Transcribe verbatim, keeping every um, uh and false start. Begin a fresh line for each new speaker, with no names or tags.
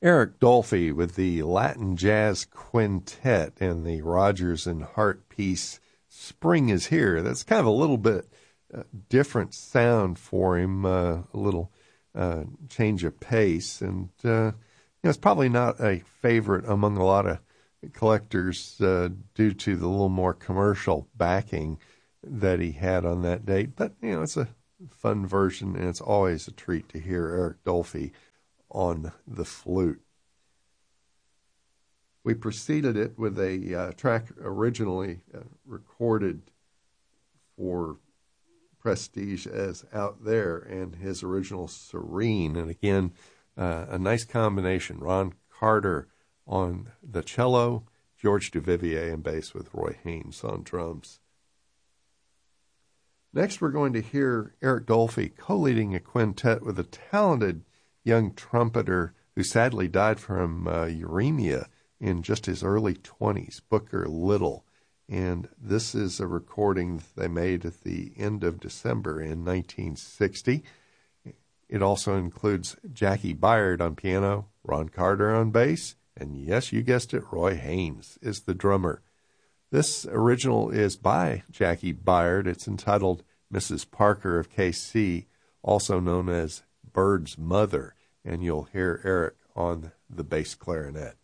Eric Dolphy with the Latin Jazz Quintet and the Rodgers and Hart piece, Spring is Here. That's kind of a little bit uh, different sound for him, uh, a little uh, change of pace. And uh, you know, it's probably not a favorite among a lot of collectors uh, due to the little more commercial backing that he had on that date. But, you know, it's a fun version, and it's always a treat to hear Eric Dolphy on the flute. We preceded it with a uh, track originally uh, recorded for Prestige as Out There, and his original Serene. And again, uh, a nice combination. Ron Carter on the cello, George Duvivier and bass with Roy Haynes on drums. Next, we're going to hear Eric Dolphy co-leading a quintet with a talented young trumpeter who sadly died from uh, uremia in just his early twenties, Booker Little. And this is a recording that they made at the end of December in nineteen sixty. It also includes Jackie Byard on piano, Ron Carter on bass, and yes, you guessed it, Roy Haynes is the drummer. This original is by Jackie Byard. It's entitled Missus Parker of K C, also known as Bird's Mother, and you'll hear Eric on the bass clarinet.